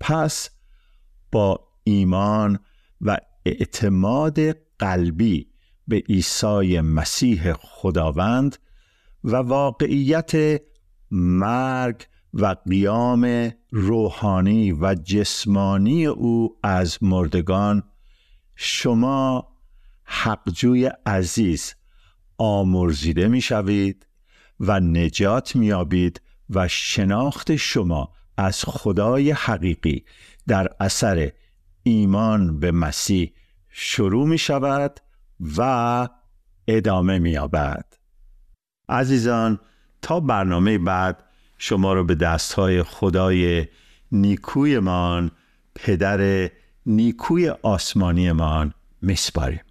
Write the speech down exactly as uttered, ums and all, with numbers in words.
پس با ایمان و اعتماد قلبی به عیسی مسیح خداوند و واقعیت مرگ و قیام روحانی و جسمانی او از مردگان، شما حقجوی عزیز آمرزیده می شوید و نجات می یابید و شناخت شما از خدای حقیقی در اثر ایمان به مسیح شروع می شود و ادامه می یابد. عزیزان، تا برنامه بعد شما رو به دستهای خدای نیکویمان، پدر نیکوی آسمانیمان میسپاریم.